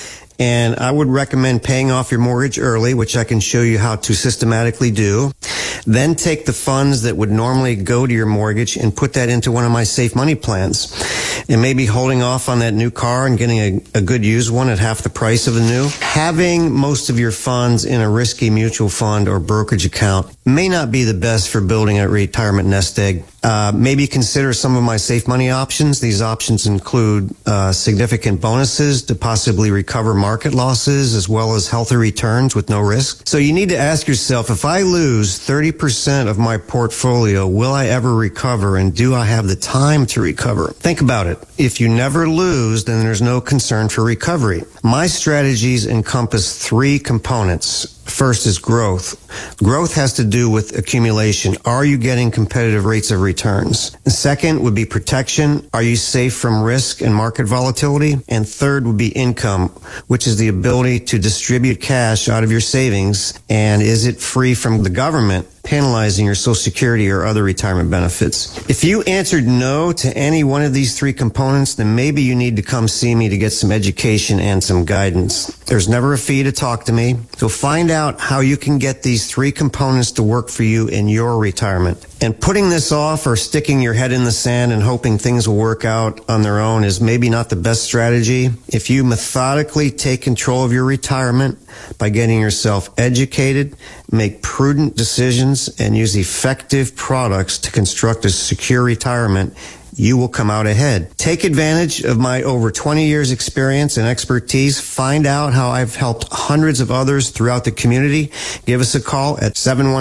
And I would recommend paying off your mortgage early, which I can show you how to systematically do. Then take the funds that would normally go to your mortgage and put that into one of my safe money plans. And maybe holding off on that new car and getting a good used one at half the price of the new. Having most of your funds in a risky mutual fund or brokerage account may not be the best for building a retirement nest egg. Maybe consider some of my safe money options. These options include significant bonuses to possibly recover market losses as well as healthy returns with no risk. So you need to ask yourself, if I lose 30% of my portfolio, will I ever recover, and do I have the time to recover? Think about it. If you never lose, then there's no concern for recovery. My strategies encompass 3 components. First is growth. Growth has to do with accumulation. Are you getting competitive rates of returns? The second would be protection. Are you safe from risk and market volatility? And third would be income, which is the ability to distribute cash out of your savings. And is it free from the government penalizing your Social Security or other retirement benefits. If you answered no to any one of these three components, then maybe you need to come see me to get some education and some guidance. There's never a fee to talk to me, so find out how you can get these three components to work for you in your retirement. And putting this off or sticking your head in the sand and hoping things will work out on their own is maybe not the best strategy. If you methodically take control of your retirement by getting yourself educated, make prudent decisions, and use effective products to construct a secure retirement, you will come out ahead. Take advantage of my over 20 years experience and expertise. Find out how I've helped hundreds of others throughout the community. Give us a call at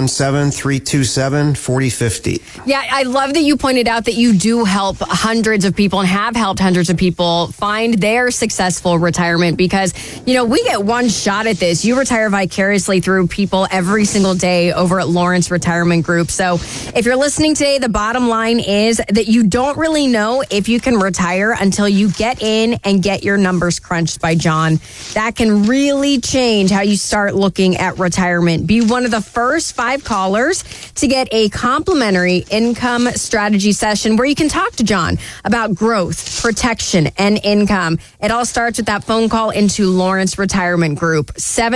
717-327-4050. Yeah, I love that you pointed out that you do help hundreds of people and have helped hundreds of people find their successful retirement because, you know, we get one shot at this. You retire vicariously through people every single day over at Lawrence Retirement Group. So if you're listening today, the bottom line is that you don't really know if you can retire until you get in and get your numbers crunched by John. That can really change how you start looking at retirement. Be one of the first 5 callers to get a complimentary income strategy session where you can talk to John about growth, protection, and income. It all starts with that phone call into Lawrence Retirement Group,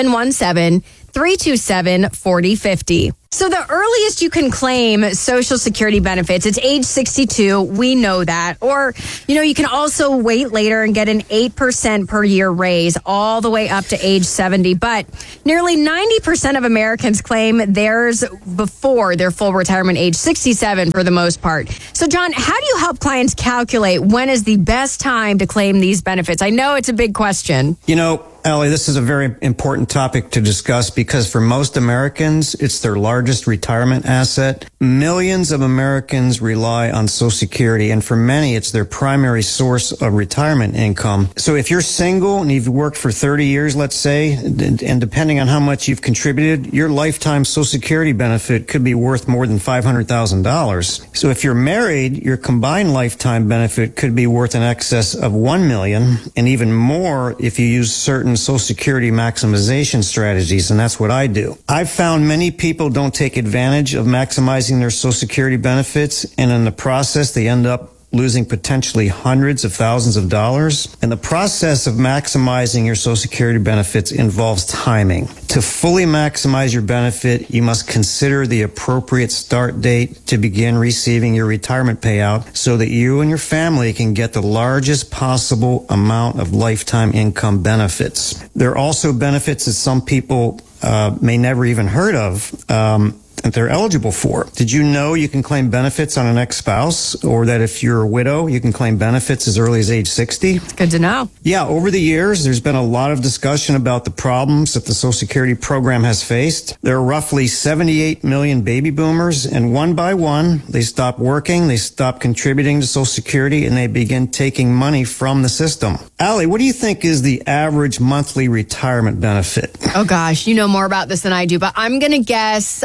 717-327-4050. So the earliest you can claim Social Security benefits, it's age 62. We know that. Or, you know, you can also wait later and get an 8% per year raise all the way up to age 70. But nearly 90% of Americans claim theirs before their full retirement age, 67 for the most part. So, John, how do you help clients calculate when is the best time to claim these benefits? I know it's a big question. You know, Allie, this is a very important topic to discuss because for most Americans, it's their largest retirement asset. Millions of Americans rely on Social Security, and for many, it's their primary source of retirement income. So if you're single and you've worked for 30 years, let's say, and depending on how much you've contributed, your lifetime Social Security benefit could be worth more than $500,000. So if you're married, your combined lifetime benefit could be worth in excess of $1 million, and even more if you use certain Social Security maximization strategies, and that's what I do. I've found many people don't take advantage of maximizing their Social Security benefits, and in the process, they end up losing potentially hundreds of thousands of dollars. And the process of maximizing your Social Security benefits involves timing. To fully maximize your benefit, you must consider the appropriate start date to begin receiving your retirement payout so that you and your family can get the largest possible amount of lifetime income benefits. There are also benefits that some people may never even heard of that they're eligible for. Did you know you can claim benefits on an ex-spouse, or that if you're a widow, you can claim benefits as early as age 60? It's good to know. Yeah, over the years, there's been a lot of discussion about the problems that the Social Security program has faced. There are roughly 78 million baby boomers, and one by one, they stop working, they stop contributing to Social Security, and they begin taking money from the system. Allie, what do you think is the average monthly retirement benefit? Oh, gosh, you know more about this than I do, but I'm going to guess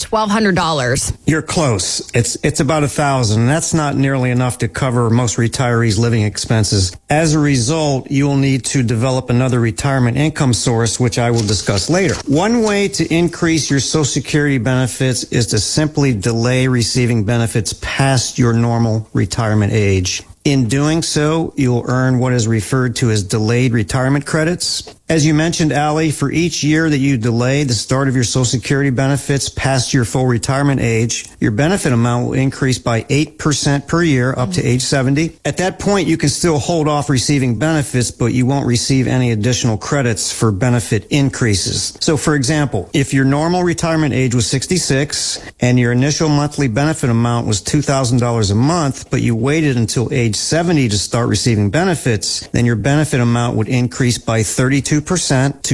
$1,200. You're close. It's about $1,000. And that's not nearly enough to cover most retirees' living expenses. As a result, you will need to develop another retirement income source, which I will discuss later. One way to increase your Social Security benefits is to simply delay receiving benefits past your normal retirement age. In doing so, you'll earn what is referred to as delayed retirement credits. As you mentioned, Allie, for each year that you delay the start of your Social Security benefits past your full retirement age, your benefit amount will increase by 8% per year up to age 70. At that point, you can still hold off receiving benefits, but you won't receive any additional credits for benefit increases. So, for example, if your normal retirement age was 66 and your initial monthly benefit amount was $2,000 a month, but you waited until age 70 to start receiving benefits, then your benefit amount would increase by 32% to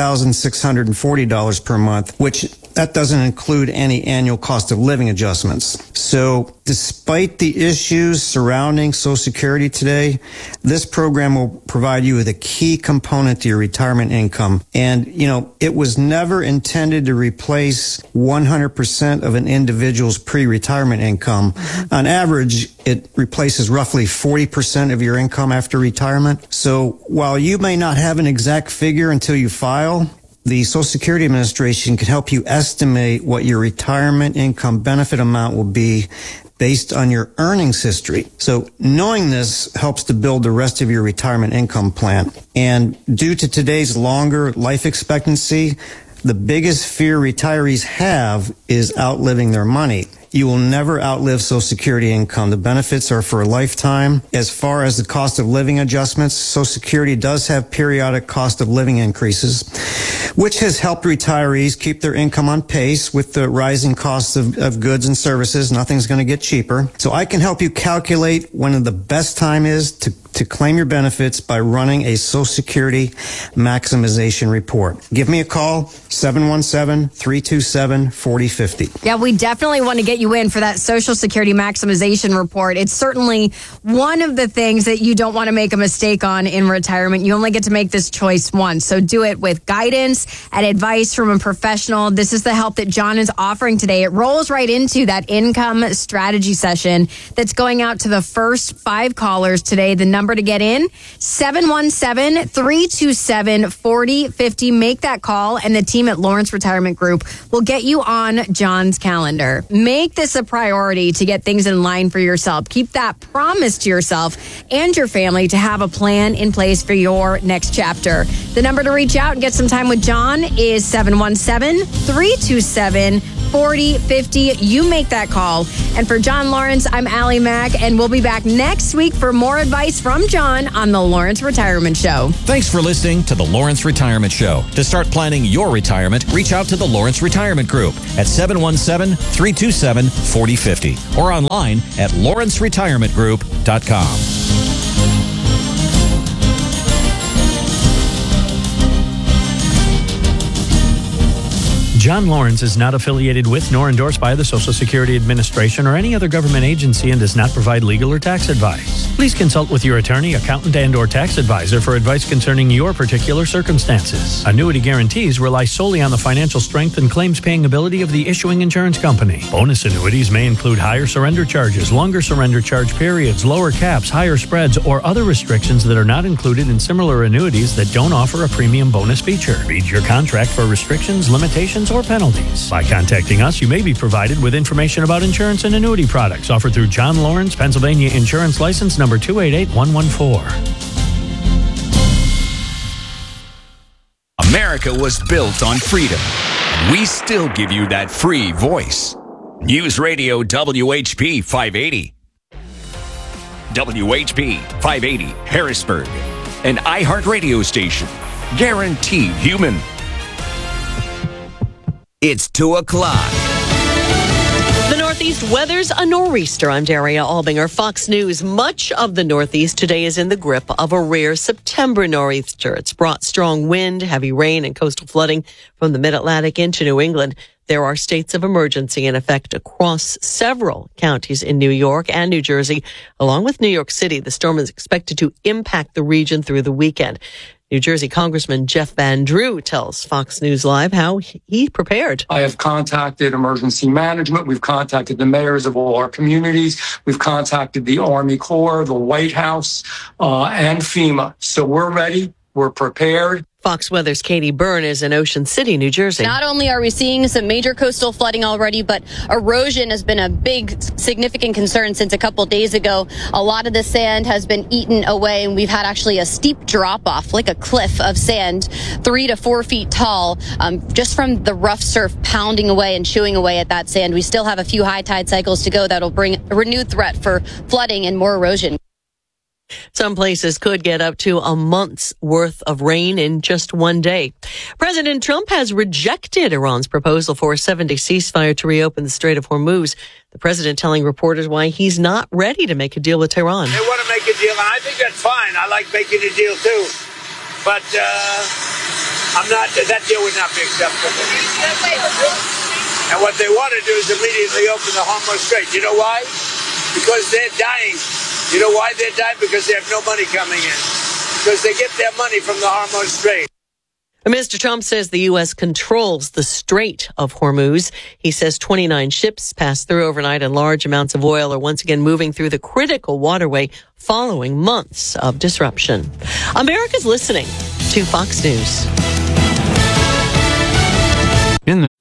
$2,640 per month, which that doesn't include any annual cost of living adjustments. So despite the issues surrounding Social Security today, this program will provide you with a key component to your retirement income. And, you know, it was never intended to replace 100% of an individual's pre-retirement income. On average, it replaces roughly 40% of your income after retirement. So while you may not have an exact figure until you file, the Social Security Administration can help you estimate what your retirement income benefit amount will be based on your earnings history. So knowing this helps to build the rest of your retirement income plan. And due to today's longer life expectancy, the biggest fear retirees have is outliving their money. You will never outlive Social Security income. The benefits are for a lifetime. As far as the cost of living adjustments, Social Security does have periodic cost of living increases, which has helped retirees keep their income on pace with the rising costs of goods and services. Nothing's going to get cheaper. So I can help you calculate when the best time is to claim your benefits by running a Social Security maximization report. Give me a call, 717-327-4050. Yeah, we definitely want to get you in for that Social Security maximization report. It's certainly one of the things that you don't want to make a mistake on in retirement. You only get to make this choice once. So do it with guidance and advice from a professional. This is the help that John is offering today. It rolls right into that income strategy session that's going out to the first 5 callers today. The number to get in, 717-327-4050. Make that call, and the team at Lawrence Retirement Group will get you on John's calendar. Make this a priority to get things in line for yourself. Keep that promise to yourself and your family to have a plan in place for your next chapter. The number to reach out and get some time with John is 717-327-4050. You make that call. And for John Lawrence, I'm Allie Mack, and we'll be back next week for more advice from John on the Lawrence Retirement Show. Thanks for listening to the Lawrence Retirement Show. To start planning your retirement, reach out to the Lawrence Retirement Group at 717-327-4050 or online at lawrenceretirementgroup.com. John Lawrence is not affiliated with nor endorsed by the Social Security Administration or any other government agency and does not provide legal or tax advice. Please consult with your attorney, accountant, and/or tax advisor for advice concerning your particular circumstances. Annuity guarantees rely solely on the financial strength and claims-paying ability of the issuing insurance company. Bonus annuities may include higher surrender charges, longer surrender charge periods, lower caps, higher spreads, or other restrictions that are not included in similar annuities that don't offer a premium bonus feature. Read your contract for restrictions, limitations, or penalties. By contacting us, you may be provided with information about insurance and annuity products offered through John Lawrence, Pennsylvania Insurance License number 288114. America was built on freedom. We still give you that free voice. News Radio WHP 580. WHP 580 Harrisburg. An iHeartRadio station. Guaranteed human. It's 2 o'clock. The Northeast weathers a nor'easter. I'm Daria Albinger, Fox News. Much of the Northeast today is in the grip of a rare September nor'easter. It's brought strong wind, heavy rain, and coastal flooding from the mid-Atlantic into New England. There are states of emergency in effect across several counties in New York and New Jersey. Along with New York City, the storm is expected to impact the region through the weekend. New Jersey Congressman Jeff Van Drew tells Fox News Live how he prepared. I have contacted emergency management. We've contacted the mayors of all our communities. We've contacted the Army Corps, the White House, and FEMA. So we're ready. We're prepared. Fox Weather's Katie Byrne is in Ocean City, New Jersey. Not only are we seeing some major coastal flooding already, but erosion has been a big, significant concern since a couple days ago. A lot of the sand has been eaten away, and we've had actually a steep drop-off, like a cliff of sand, 3 to 4 feet tall, just from the rough surf pounding away and chewing away at that sand. We still have a few high tide cycles to go that'll bring a renewed threat for flooding and more erosion. Some places could get up to a month's worth of rain in just one day. President Trump has rejected Iran's proposal for a 7-day ceasefire to reopen the Strait of Hormuz. The president telling reporters why he's not ready to make a deal with Tehran. They want to make a deal, and I think that's fine. I like making a deal too. But that deal would not be acceptable. And what they want to do is immediately open the Hormuz Strait. You know why? Because they're dying. You know why they're dying? Because they have no money coming in. Because they get their money from the Hormuz Strait. Mr. Trump says the U.S. controls the Strait of Hormuz. He says 29 ships passed through overnight and large amounts of oil are once again moving through the critical waterway following months of disruption. America's listening to Fox News.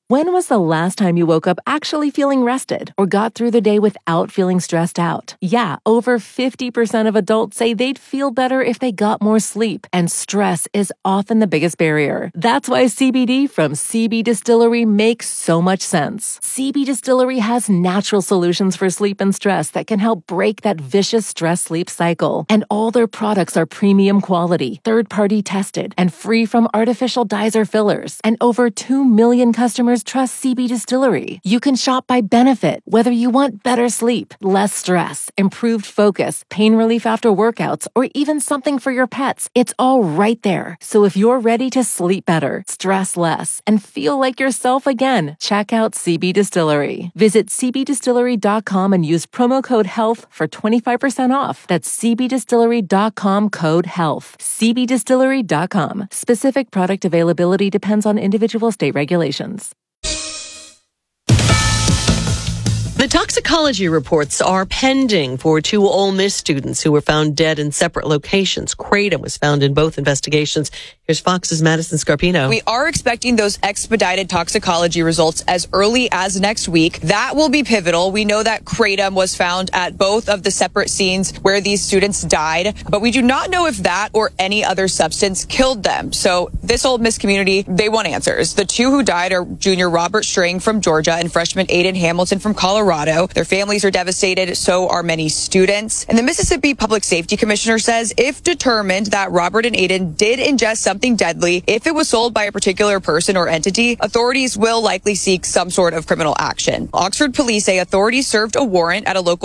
When was the last time you woke up actually feeling rested or got through the day without feeling stressed out? Yeah, over 50% of adults say they'd feel better if they got more sleep, and stress is often the biggest barrier. That's why CBD from CB Distillery makes so much sense. CB Distillery has natural solutions for sleep and stress that can help break that vicious stress-sleep cycle. And all their products are premium quality, third-party tested, and free from artificial dyes or fillers. And over 2 million customers trust CB Distillery. You can shop by benefit, whether you want better sleep, less stress, improved focus, pain relief after workouts, or even something for your pets. It's all right there. So if you're ready to sleep better, stress less, and feel like yourself again, check out CB Distillery. Visit cbdistillery.com and use promo code HEALTH for 25% off. That's cbdistillery.com, code HEALTH. cbdistillery.com. Specific product availability depends on individual state regulations. The toxicology reports are pending for 2 Ole Miss students who were found dead in separate locations. Kratom was found in both investigations. Here's Fox's Madison Scarpino. We are expecting those expedited toxicology results as early as next week. That will be pivotal. We know that kratom was found at both of the separate scenes where these students died, but we do not know if that or any other substance killed them. So this Ole Miss community, they want answers. The 2 who died are junior Robert String from Georgia and freshman Aiden Hamilton from Colorado. Their families are devastated, so are many students. And the Mississippi Public Safety Commissioner says if determined that Robert and Aiden did ingest something deadly, if it was sold by a particular person or entity, authorities will likely seek some sort of criminal action. Oxford police say authorities served a warrant at a local